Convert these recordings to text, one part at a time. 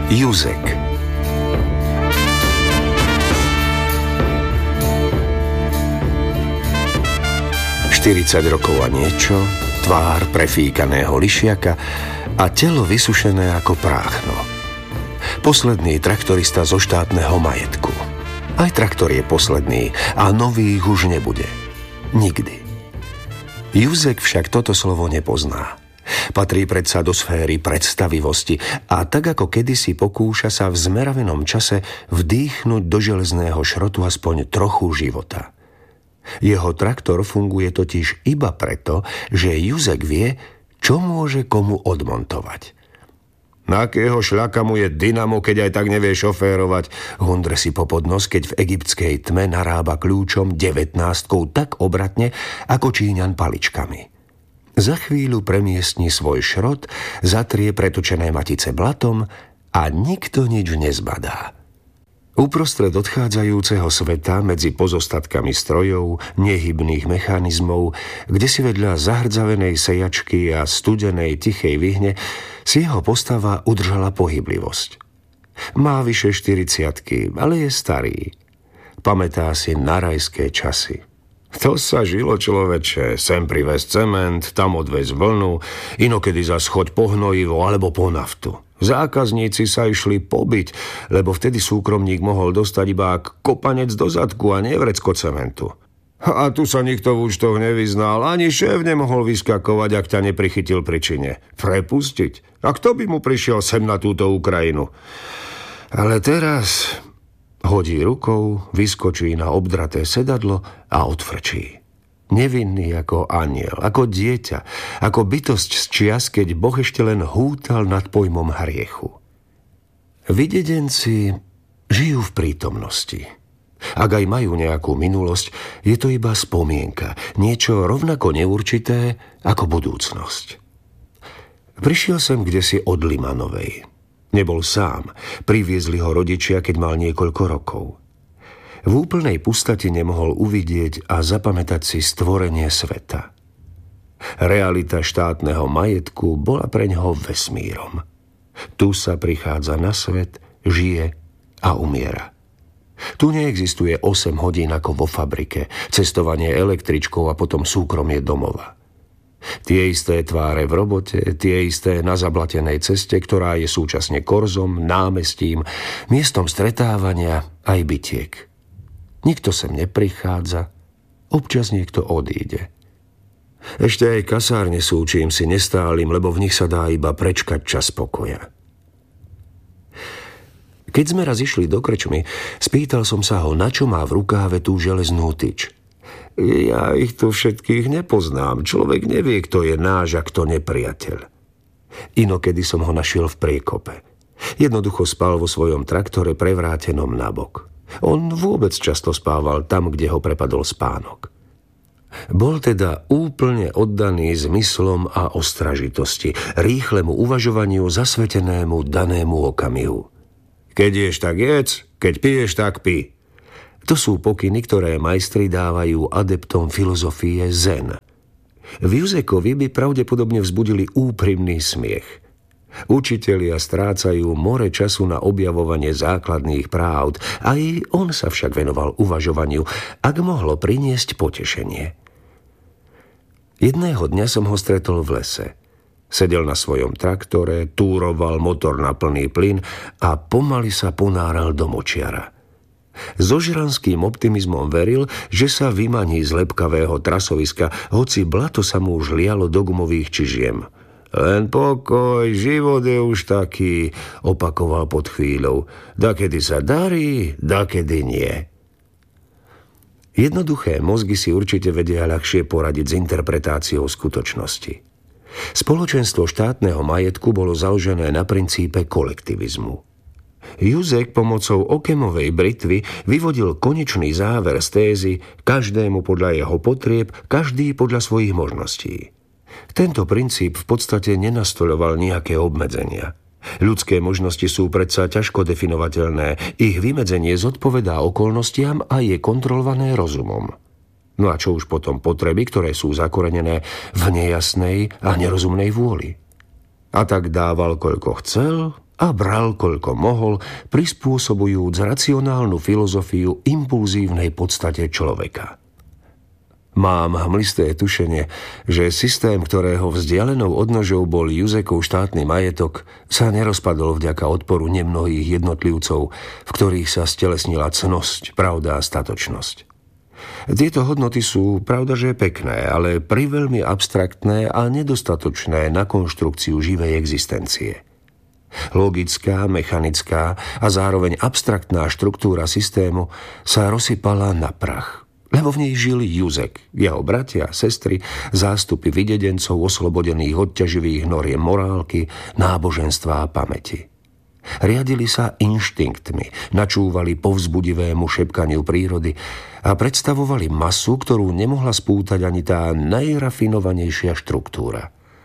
Juzek. Štyridsať rokov a niečo, tvár prefíkaného lišiaka a telo vysušené ako práchno. Posledný traktorista zo štátneho majetku. Aj traktor je posledný a nových už nebude. Nikdy. Juzek však toto slovo nepozná. Patrí predsa do sféry predstavivosti a tak ako kedysi pokúša sa v zmeravenom čase vdýchnuť do železného šrotu aspoň trochu života. Jeho traktor funguje totiž iba preto, že Juzek vie, čo môže komu odmontovať. Na akého šľaka mu je dynamo, keď aj tak nevie šoférovať, hundre si popod nos, keď v egyptskej tme narába kľúčom 19 tak obratne, ako Číňan paličkami. Za chvíľu premiestni svoj šrot, zatrie pretočené matice blatom a nikto nič nezbadá. Uprostred odchádzajúceho sveta medzi pozostatkami strojov, nehybných mechanizmov, kde si vedľa zahrdzavenej sejačky a studenej tichej vyhne si jeho postava udržala pohyblivosť. Má vyše 40-ky, ale je starý. Pamätá si na rajské časy. To sa žilo, človeče, sem privez cement, tam odvez vlnu, inokedy zas choď po hnojivo alebo po naftu. Zákazníci sa išli pobiť, lebo vtedy súkromník mohol dostať iba kopanec do zadku a nie vrecko cementu. A tu sa nikto v účtoch nevyznal, ani šéf nemohol vyskakovať, ak ťa neprichytil pri čine. Prepustiť? A kto by mu prišiel sem na túto Ukrajinu? Ale teraz hodí rukou, vyskočí na obdraté sedadlo a odfrčí. Nevinný ako anjel, ako dieťa, ako bytosť z čias, keď Boh ešte len hútal nad pojmom hriechu. Videdenci žijú v prítomnosti. Ak aj majú nejakú minulosť, je to iba spomienka, niečo rovnako neurčité ako budúcnosť. Prišiel sem kdesi od Limanovej. Nebol sám, priviezli ho rodičia, keď mal niekoľko rokov. V úplnej pustatine mohol uvidieť a zapamätať si stvorenie sveta. Realita štátneho majetku bola preňho vesmírom. Tu sa prichádza na svet, žije a umiera. Tu neexistuje 8 hodín ako vo fabrike, cestovanie električkou a potom súkromie domova. Tie isté tváre v robote, tie isté na zablatenej ceste, ktorá je súčasne korzom, námestím, miestom stretávania aj bytiek. Nikto sem neprichádza, občas niekto odíde. Ešte aj kasárne sú čímsi nestálym, lebo v nich sa dá iba prečkať čas pokoja. Keď sme raz išli do krčmy, spýtal som sa ho, na čo má v rukáve tú železnú tyč. Ja ich tu všetkých nepoznám. Človek nevie, kto je náš a kto nepriateľ. Inokedy som ho našiel v priekope. Jednoducho spal vo svojom traktore prevrátenom nabok. On vôbec často spával tam, kde ho prepadol spánok. Bol teda úplne oddaný zmyslom a ostražitosti, rýchlemu uvažovaniu zasvetenému danému okamihu. Keď ješ, tak jedz, keď piješ, tak pí. To sú pokyny, ktoré majstri dávajú adeptom filozofie zen. V Juzekovi by pravdepodobne vzbudili úprimný smiech. Učitelia strácajú more času na objavovanie základných práv, aj on sa však venoval uvažovaniu, ak mohlo priniesť potešenie. Jedného dňa som ho stretol v lese. Sedel na svojom traktore, túroval motor na plný plyn a pomaly sa ponáral do močiara. So žranským optimizmom veril, že sa vymaní z lepkavého trasoviska, hoci blato sa mu už lialo do gumových čižiem. Len pokoj, život je už taký, opakoval pod chvíľou. Dakedy sa darí, dakedy nie. Jednoduché mozgy si určite vedia ľahšie poradiť s interpretáciou skutočnosti. Spoločenstvo štátneho majetku bolo založené na princípe kolektivizmu. Juzek pomocou Okemovej britvy vyvodil konečný záver z tézy každému podľa jeho potrieb, každý podľa svojich možností. Tento princíp v podstate nenastoľoval nejaké obmedzenia. Ľudské možnosti sú predsa ťažko definovateľné, ich vymedzenie zodpovedá okolnostiam a je kontrolované rozumom. No a čo už potom potreby, ktoré sú zakorenené v nejasnej a nerozumnej vôli? A tak dával, koľko chcel a bral, koľko mohol, prispôsobujúc racionálnu filozofiu impulzívnej podstate človeka. Mám hmlisté tušenie, že systém, ktorého vzdialenou odnožou bol Juzekov štátny majetok, sa nerozpadol vďaka odporu nemnohých jednotlivcov, v ktorých sa stelesnila cnosť, pravda a statočnosť. Tieto hodnoty sú, pravda, že pekné, ale priveľmi abstraktné a nedostatočné na konštrukciu živej existencie. Logická, mechanická a zároveň abstraktná štruktúra systému sa rozsypala na prach, lebo v nej žil Juzek, jeho bratia, sestry, zástupy videdencov oslobodených od ťaživých noriem morálky, náboženstva a pamäti. Riadili sa inštinktmi, načúvali povzbudivému šepkaniu prírody a predstavovali masu, ktorú nemohla spútať ani tá najrafinovanejšia štruktúra.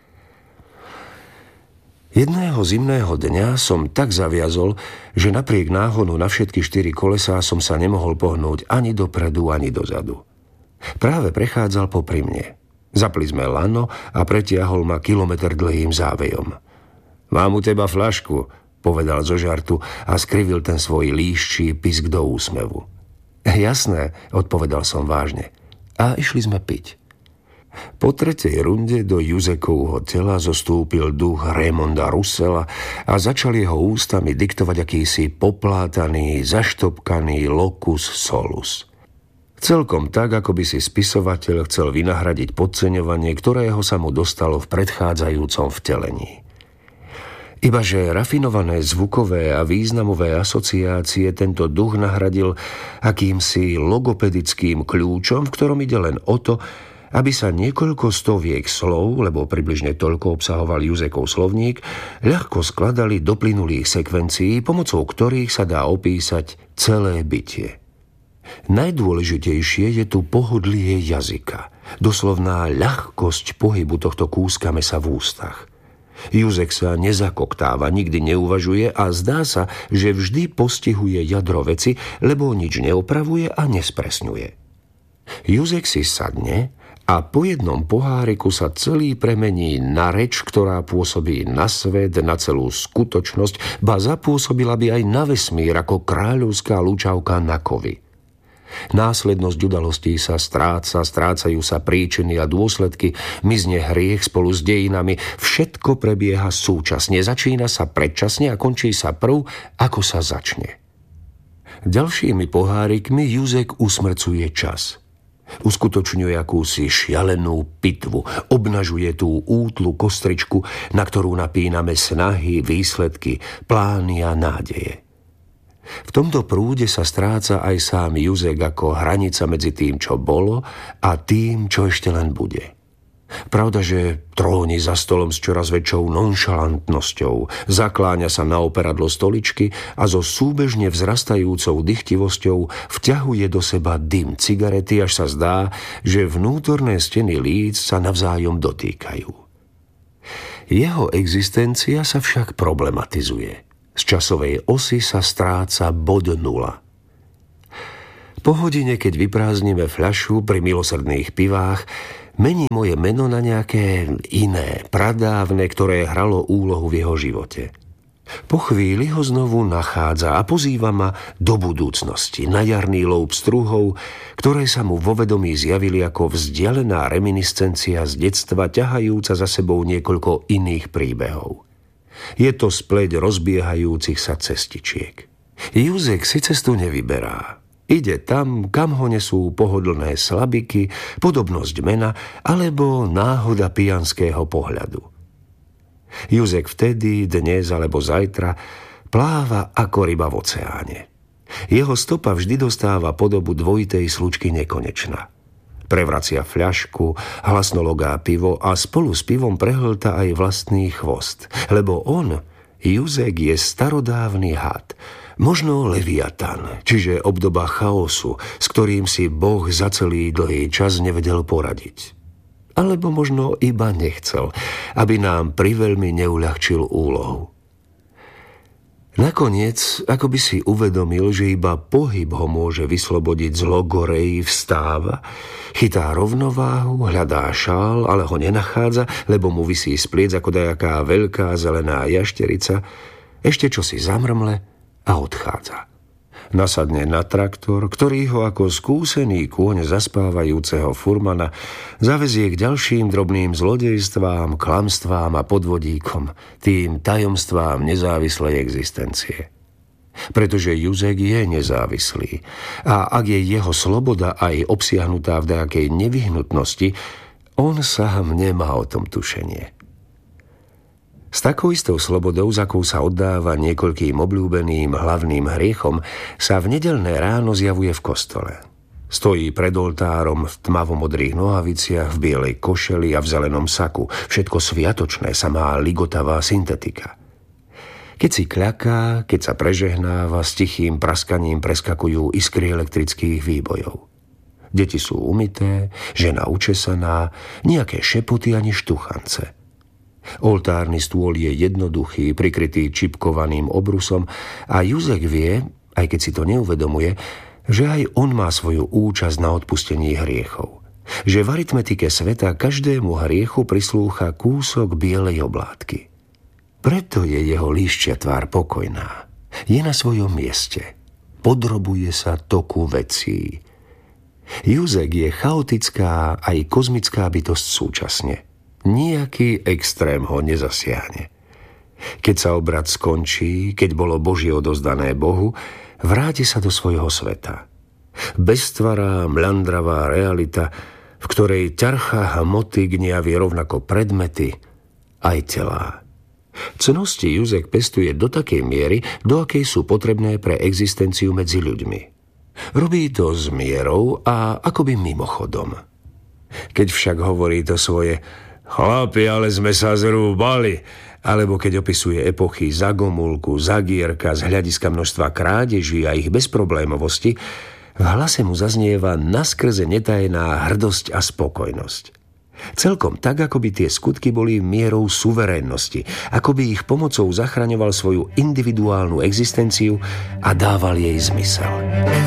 Jedného zimného dňa som tak zaviazol, že napriek náhonu na všetky 4 kolesá som sa nemohol pohnúť ani dopredu, ani dozadu. Práve prechádzal popri mne. Zapli sme lano a pretiahol ma kilometr dlhým závejom. Mám u teba fľašku, povedal zo žartu a skrivil ten svoj líščí pisk do úsmevu. Jasné, odpovedal som vážne. A išli sme piť. Po 3. runde do Juzekovho tela zostúpil duch Raymonda Russella a začal jeho ústami diktovať akýsi poplátaný, zaštopkaný locus solus. Celkom tak, ako by si spisovateľ chcel vynahradiť podceňovanie, ktorého sa mu dostalo v predchádzajúcom vtelení. Ibaže rafinované zvukové a významové asociácie tento duch nahradil akýmsi logopedickým kľúčom, v ktorom ide len o to, aby sa niekoľko stoviek slov, lebo približne toľko obsahoval Juzekov slovník, ľahko skladali do plynulých sekvencií, pomocou ktorých sa dá opísať celé bytie. Najdôležitejšie je tu pohodlie jazyka, doslovná ľahkosť pohybu tohto kúska mesa v ústach. Juzek sa nezakoktáva, nikdy neuvažuje a zdá sa, že vždy postihuje jadro veci, lebo nič neopravuje a nespresňuje. Juzek si sadne a po jednom poháriku sa celý premení na reč, ktorá pôsobí na svet, na celú skutočnosť, ba zapôsobila by aj na vesmír ako kráľovská lučavka na kovy. Následnosť udalostí sa strácajú sa príčiny a dôsledky, mizne hriech spolu s dejinami, všetko prebieha súčasne, začína sa predčasne a končí sa prv, ako sa začne. Ďalšími pohárikmi Juzek usmrcuje čas. Uskutočňuje akúsi šialenú pitvu, obnažuje tú útlu kostričku, na ktorú napíname snahy, výsledky, plány a nádeje. V tomto prúde sa stráca aj sám Juzek ako hranica medzi tým, čo bolo, a tým, čo ešte len bude. Pravda, že tróni za stolom s čoraz väčšou nonšalantnosťou, zakláňa sa na operadlo stoličky a so súbežne vzrastajúcou dychtivosťou vťahuje do seba dym cigarety, až sa zdá, že vnútorné steny líc sa navzájom dotýkajú. Jeho existencia sa však problematizuje. Z časovej osy sa stráca bod 0. Po hodine, keď vyprázdnime fľašu pri milosrdných pivách, mení moje meno na nejaké iné, pradávne, ktoré hralo úlohu v jeho živote. Po chvíli ho znovu nachádza a pozýva ma do budúcnosti, na jarný lób struhov, ktoré sa mu vo vedomí zjavili ako vzdialená reminiscencia z detstva, ťahajúca za sebou niekoľko iných príbehov. Je to spleť rozbiehajúcich sa cestičiek. Juzek si cestu nevyberá. Ide tam, kam ho nesú pohodlné slabiky, podobnosť mena alebo náhoda pijanského pohľadu. Juzek vtedy, dnes alebo zajtra pláva ako ryba v oceáne. Jeho stopa vždy dostáva podobu dvojitej slučky Nekonečna. Prevracia fľašku, hlasno logá pivo a spolu s pivom prehlta aj vlastný chvost. Lebo on, Juzek, je starodávny had, možno Leviatan, čiže obdoba chaosu, s ktorým si Boh za celý dlhý čas nevedel poradiť. Alebo možno iba nechcel, aby nám priveľmi neuľahčil úlohu. Nakoniec, ako by si uvedomil, že iba pohyb ho môže vyslobodiť z logorej, vstáva, chytá rovnováhu, hľadá šál, ale ho nenachádza, lebo mu visí z pliec ako dajaká veľká zelená jašterica Ešte čo si zamrmle a odchádza. Nasadne na traktor, ktorý ho ako skúsený kôň zaspávajúceho furmana zavezie k ďalším drobným zlodejstvám, klamstvám a podvodíkom, tým tajomstvám nezávislej existencie. Pretože Juzek je nezávislý a ak je jeho sloboda aj obsiahnutá v nejakej nevyhnutnosti, on sám nemá o tom tušenie. S takou istou slobodou, za akou sa oddáva niekoľkým obľúbeným hlavným hriechom, sa v nedeľné ráno zjavuje v kostole. Stojí pred oltárom v tmavomodrých nohaviciach, v bielej košeli a v zelenom saku. Všetko sviatočné, samá ligotavá syntetika. Keď si kľaká, keď sa prežehnáva, s tichým praskaním preskakujú iskry elektrických výbojov. Deti sú umyté, žena učesaná, nejaké šepoty ani štuchance. Oltárny stôl je jednoduchý, prikrytý čipkovaným obrusom a Juzek vie, aj keď si to neuvedomuje, že aj on má svoju účasť na odpustení hriechov. Že v aritmetike sveta každému hriechu prislúcha kúsok bielej oblátky. Preto je jeho líščia tvár pokojná. Je na svojom mieste. Podrobuje sa toku vecí. Juzek je chaotická aj kozmická bytosť súčasne. Nijaký extrém ho nezasiahne. Keď sa obrad skončí, keď bolo Božie odozdané Bohu, vráti sa do svojho sveta. Beztvará, mľandravá realita, v ktorej ťarcha hmoty gniavie rovnako predmety aj telá. Cnosti Juzek pestuje do takej miery, do akej sú potrebné pre existenciu medzi ľuďmi. Robí to s mierou a akoby mimochodom. Keď však hovorí to svoje chlapi, ale sme sa zrúbali, alebo keď opisuje epochy za Gomulku, za Gierka z hľadiska množstva krádeží a ich bezproblémovosti, v hlase mu zaznieva naskrze netajená hrdosť a spokojnosť. Celkom tak, ako by tie skutky boli mierou suverénnosti, ako by ich pomocou zachraňoval svoju individuálnu existenciu a dával jej zmysel.